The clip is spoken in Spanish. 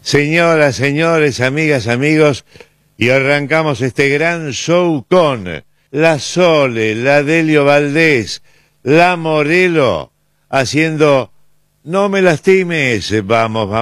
Señoras, señores, amigas, amigos, y arrancamos este gran show con la Sole, la Delio Valdés, la Morelo, haciendo No me lastimes. Vamos, vamos.